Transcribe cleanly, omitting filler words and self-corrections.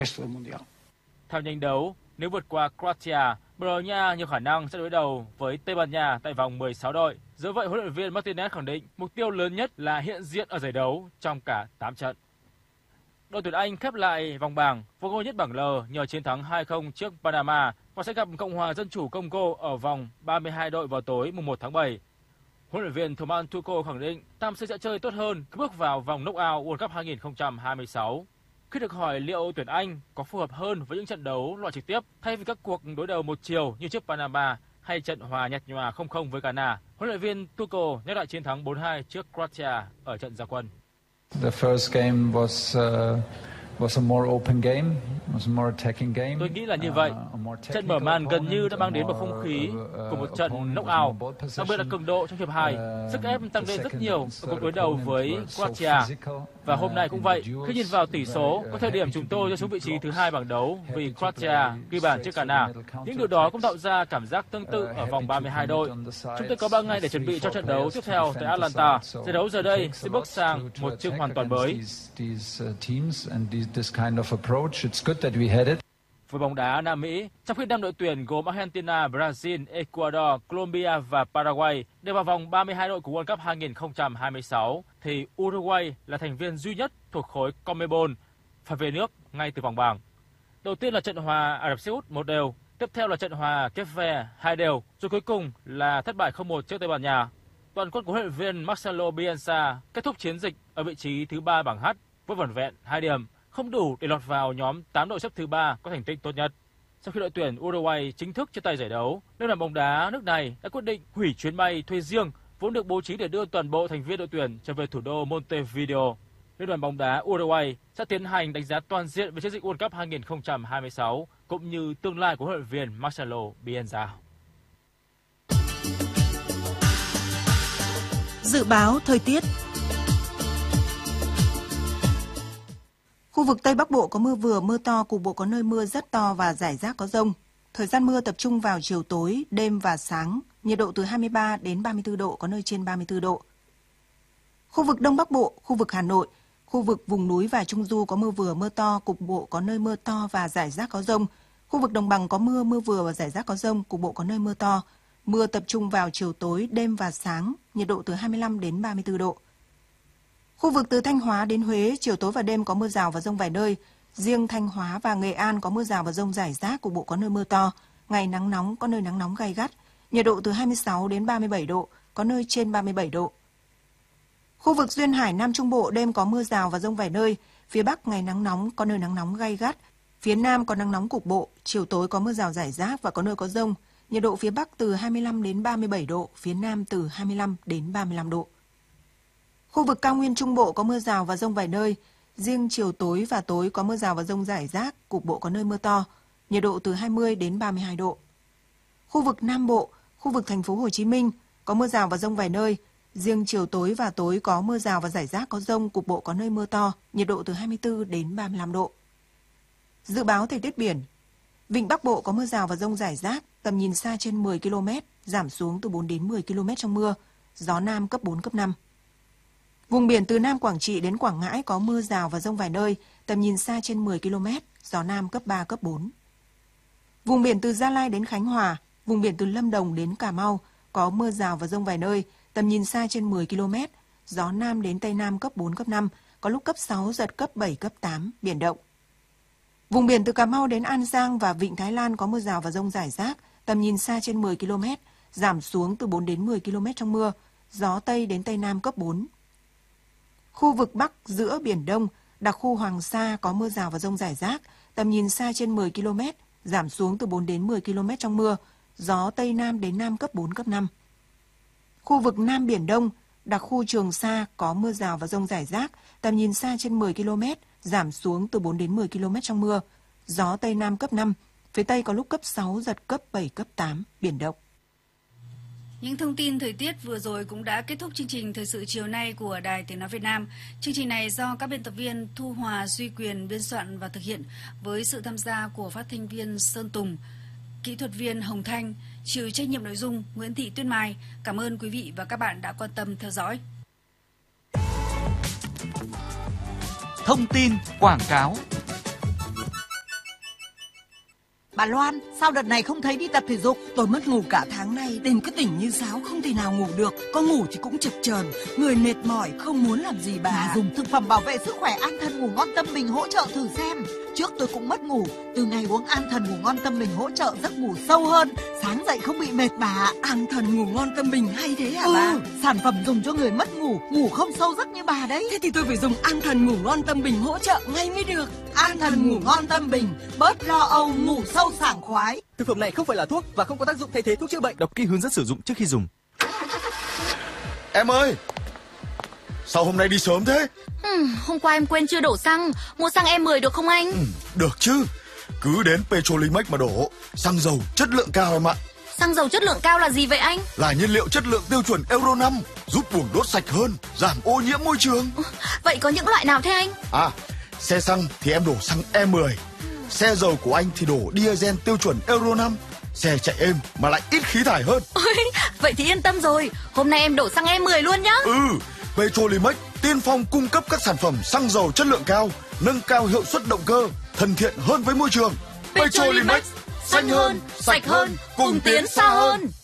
Theo nhanh đấu, nếu vượt qua Croatia, Bồ Đào Nha nhiều khả năng sẽ đối đầu với Tây Ban Nha tại vòng 16 đội. Dẫu vậy, huấn luyện viên Martinez khẳng định mục tiêu lớn nhất là hiện diện ở giải đấu trong cả 8 trận. Đội tuyển Anh khép lại vòng bảng vô ngôi nhất bảng L nhờ chiến thắng 2-0 trước Panama và sẽ gặp Cộng hòa Dân chủ Congo ở vòng 32 đội vào tối mùng 1 tháng 7. Huấn luyện viên Thomas Tuchel khẳng định Tam sẽ chơi tốt hơn khi bước vào vòng knock-out World Cup 2026. Khi được hỏi liệu tuyển Anh có phù hợp hơn với những trận đấu loại trực tiếp thay vì các cuộc đối đầu một chiều như trước Panama hay trận hòa nhạt nhòa 0-0 với Ghana, huấn luyện viên Tuchel nhắc lại chiến thắng 4-2 trước Croatia ở trận ra quân. The first game was a more open game, was a more attacking game. Tôi nghĩ là như vậy. Trận mở màn gần như đã mang đến một không khí của một trận knock-out, đặc biệt là cường độ trong hiệp 2. Sức ép tăng lên rất nhiều ở cuộc đối đầu với Croatia. Và hôm nay cũng vậy, khi nhìn vào tỷ số, có thời điểm chúng tôi rơi xuống vị trí thứ 2 bảng đấu vì Croatia ghi bàn trước Ghana. Những điều đó cũng tạo ra cảm giác tương tự ở vòng 32 đội. Chúng tôi có 3 ngày để chuẩn bị cho trận đấu tiếp theo tại Atlanta. Giải đấu giờ đây sẽ bước sang một chương hoàn toàn mới. Với bóng đá Nam Mỹ, trong khi 5 đội tuyển gồm Argentina, Brazil, Ecuador, Colombia và Paraguay đều vào vòng 32 đội của World Cup 2026, thì Uruguay là thành viên duy nhất thuộc khối CONMEBOL phải về nước ngay từ vòng bảng. Đầu tiên là trận hòa Ả Rập Xê Út 1-1, tiếp theo là trận hòa Cape Verde 2-2, rồi cuối cùng là thất bại 0-1 trước Tây Ban Nha. Toàn quân của huấn luyện viên Marcelo Bielsa kết thúc chiến dịch ở vị trí thứ 3 bảng H với vỏn vẹn 2 điểm, không đủ để lọt vào nhóm 8 đội xếp thứ 3 có thành tích tốt nhất. Sau khi đội tuyển Uruguay chính thức chia tay giải đấu, Liên đoàn bóng đá nước này đã quyết định hủy chuyến bay thuê riêng vốn được bố trí để đưa toàn bộ thành viên đội tuyển trở về thủ đô Montevideo. Liên đoàn bóng đá Uruguay sẽ tiến hành đánh giá toàn diện về chiến dịch World Cup 2026 cũng như tương lai của huấn luyện viên Marcelo Bielsa. Dự báo thời tiết. Khu vực Tây Bắc Bộ có mưa vừa, mưa to, cục bộ có nơi mưa rất to và rải rác có dông. Thời gian mưa tập trung vào chiều tối, đêm và sáng, nhiệt độ từ 23 đến 34 độ, có nơi trên 34 độ. Khu vực Đông Bắc Bộ, khu vực Hà Nội, khu vực vùng núi và Trung Du có mưa vừa, mưa to, cục bộ có nơi mưa to và rải rác có dông. Khu vực Đồng Bằng có mưa, mưa vừa và rải rác có dông, cục bộ có nơi mưa to. Mưa tập trung vào chiều tối, đêm và sáng, nhiệt độ từ 25 đến 34 độ. Khu vực từ Thanh Hóa đến Huế, chiều tối và đêm có mưa rào và dông vài nơi. Riêng Thanh Hóa và Nghệ An có mưa rào và dông rải rác, cục bộ có nơi mưa to. Ngày nắng nóng, có nơi nắng nóng gay gắt. Nhiệt độ từ 26 đến 37 độ, có nơi trên 37 độ. Khu vực Duyên Hải Nam Trung Bộ đêm có mưa rào và dông vài nơi. Phía Bắc ngày nắng nóng, có nơi nắng nóng gay gắt. Phía Nam có nắng nóng cục bộ, chiều tối có mưa rào rải rác và có nơi có dông. Nhiệt độ phía Bắc từ 25 đến 37 độ, phía Nam từ 25 đến 35 độ. Khu vực Cao Nguyên Trung Bộ có mưa rào và dông vài nơi. Riêng chiều tối và tối có mưa rào và dông rải rác, cục bộ có nơi mưa to. Nhiệt độ từ 20 đến 32 độ. Khu vực Nam Bộ, khu vực thành phố Hồ Chí Minh có mưa rào và dông vài nơi. Riêng chiều tối và tối có mưa rào và rải rác có dông, cục bộ có nơi mưa to. Nhiệt độ từ 24 đến 35 độ. Dự báo thời tiết biển. Vịnh Bắc Bộ có mưa rào và dông rải rác, tầm nhìn xa trên 10 km, giảm xuống từ 4 đến 10 km trong mưa. Gió Nam cấp 4, cấp 5. Vùng biển từ Nam Quảng Trị đến Quảng Ngãi có mưa rào và dông vài nơi, tầm nhìn xa trên 10 km, gió Nam cấp 3, cấp 4. Vùng biển từ Gia Lai đến Khánh Hòa, vùng biển từ Lâm Đồng đến Cà Mau có mưa rào và dông vài nơi, tầm nhìn xa trên 10 km, gió Nam đến Tây Nam cấp 4, cấp 5, có lúc cấp 6, giật cấp 7, cấp 8, biển động. Vùng biển từ Cà Mau đến An Giang và Vịnh Thái Lan có mưa rào và dông rải rác, tầm nhìn xa trên 10 km, giảm xuống từ 4 đến 10 km trong mưa, gió Tây đến Tây Nam cấp 4. Khu vực Bắc giữa Biển Đông, đặc khu Hoàng Sa có mưa rào và dông rải rác, tầm nhìn xa trên 10 km, giảm xuống từ 4 đến 10 km trong mưa, gió Tây Nam đến Nam cấp 4, cấp 5. Khu vực Nam Biển Đông, đặc khu Trường Sa có mưa rào và dông rải rác, tầm nhìn xa trên 10 km, giảm xuống từ 4 đến 10 km trong mưa, gió Tây Nam cấp 5, phía Tây có lúc cấp 6, giật cấp 7, cấp 8, biển động. Những thông tin thời tiết vừa rồi cũng đã kết thúc chương trình Thời sự chiều nay của Đài Tiếng Nói Việt Nam. Chương trình này do các biên tập viên Thu Hòa, Duy Quyền biên soạn và thực hiện với sự tham gia của phát thanh viên Sơn Tùng, kỹ thuật viên Hồng Thanh, chịu trách nhiệm nội dung Nguyễn Thị Tuyết Mai. Cảm ơn quý vị và các bạn đã quan tâm theo dõi. Thông tin quảng cáo. Bà Loan, sao đợt này không thấy đi tập thể dục? Tôi mất ngủ cả tháng nay, đêm cứ tỉnh như sáo, không thể nào ngủ được. Có ngủ thì cũng chập chờn, người mệt mỏi, không muốn làm gì bà. Bà dùng thực phẩm bảo vệ sức khỏe An Thần Ngủ Ngon Tâm Bình hỗ trợ thử xem. Trước tôi cũng mất ngủ, từ ngày uống An Thần Ngủ Ngon Tâm Bình hỗ trợ giấc ngủ sâu hơn, sáng dậy không bị mệt bà ạ. An Thần Ngủ Ngon Tâm Bình hay thế hả bà? Sản phẩm dùng cho người mất ngủ, ngủ không sâu giấc như bà đấy. Thế thì tôi phải dùng An Thần Ngủ Ngon Tâm Bình hỗ trợ ngay mới được. An Thần Ngủ Ngon Tâm Bình, bớt lo âu, ngủ sâu sảng khoái. Thực phẩm này không phải là thuốc và không có tác dụng thay thế thuốc chữa bệnh. Đọc kỹ hướng dẫn sử dụng trước khi dùng. Em ơi, sao hôm nay đi sớm thế? Hôm qua em quên chưa đổ xăng. Mua xăng E10 được không anh? Được chứ, cứ đến Petrolimex mà đổ. Xăng dầu chất lượng cao em ạ. Xăng dầu chất lượng cao là gì vậy anh? Là nhiên liệu chất lượng tiêu chuẩn Euro 5, giúp buồng đốt sạch hơn, giảm ô nhiễm môi trường. Vậy có những loại nào thế anh? Xe xăng thì em đổ xăng E10. Xe dầu của anh thì đổ diesel tiêu chuẩn Euro 5. Xe chạy êm mà lại ít khí thải hơn. Vậy thì yên tâm rồi. Hôm nay em đổ xăng E10 luôn nhá. Petrolimex tiên phong cung cấp các sản phẩm xăng dầu chất lượng cao, nâng cao hiệu suất động cơ, thân thiện hơn với môi trường. Petrolimex, xanh hơn, sạch hơn, cùng tiến xa hơn.